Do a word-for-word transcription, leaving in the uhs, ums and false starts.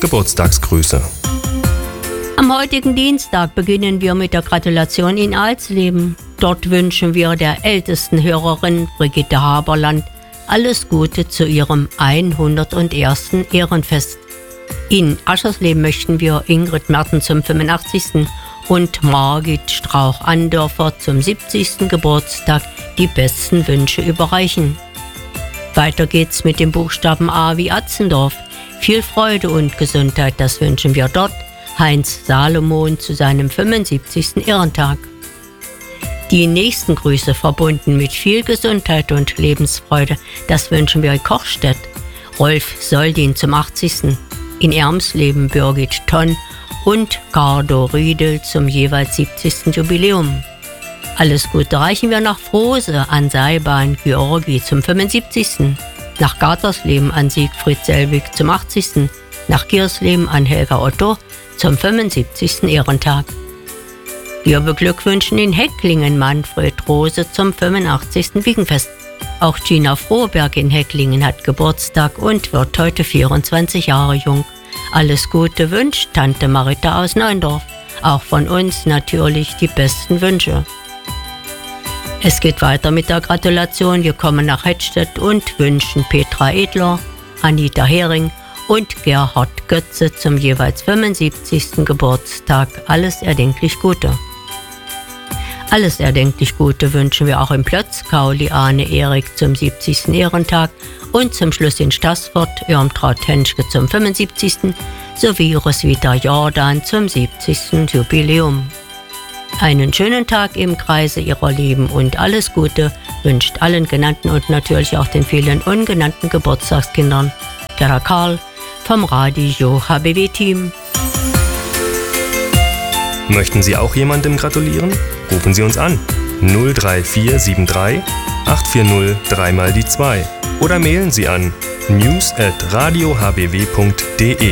Geburtstagsgrüße. Am heutigen Dienstag beginnen wir mit der Gratulation in Alsleben. Dort wünschen wir der ältesten Hörerin Brigitte Haberland alles Gute zu ihrem hundertersten Ehrenfest. In Aschersleben möchten wir Ingrid Merten zum fünfundachtzigsten und Margit Strauch-Andörfer zum siebzigsten Geburtstag die besten Wünsche überreichen. Weiter geht's mit dem Buchstaben A wie Atzendorf. Viel Freude und Gesundheit, das wünschen wir dort Heinz Salomon zu seinem fünfundsiebzigsten Ehrentag. Die nächsten Grüße verbunden mit viel Gesundheit und Lebensfreude, das wünschen wir in Kochstedt. Rolf Soldin zum achtzigsten In Ermsleben Birgit Tonn und Cardo Riedel zum jeweils siebzigsten Jubiläum. Alles Gute reichen wir nach Frose an Seilbahn Georgi zum fünfundsiebzigsten Nach Gartersleben an Siegfried Selbig zum achtzigsten Nach Giersleben an Helga Otto zum fünfundsiebzigsten Ehrentag. Wir beglückwünschen in Hecklingen Manfred Rose zum fünfundachtzigsten Wiegenfest. Auch Gina Froberg in Hecklingen hat Geburtstag und wird heute vierundzwanzig Jahre jung. Alles Gute wünscht Tante Marita aus Neundorf. Auch von uns natürlich die besten Wünsche. Es geht weiter mit der Gratulation. Wir kommen nach Hettstedt und wünschen Petra Edler, Anita Hering und Gerhard Götze zum jeweils fünfundsiebzigsten Geburtstag alles erdenklich Gute. Alles erdenklich Gute wünschen wir auch in Plötzkau Liane Erik zum siebzigsten Ehrentag und zum Schluss in Staßfurt Irmtraut Henschke zum fünfundsiebzigsten sowie Roswitha Jordan zum siebzigsten Jubiläum. Einen schönen Tag im Kreise ihrer Lieben und alles Gute wünscht allen genannten und natürlich auch den vielen ungenannten Geburtstagskindern Gerda Karl vom Radio H B W-Team. Möchten Sie auch jemandem gratulieren? Rufen Sie uns an null drei vier sieben drei acht vier null drei mal die zwei oder mailen Sie an news at radio h b w punkt de.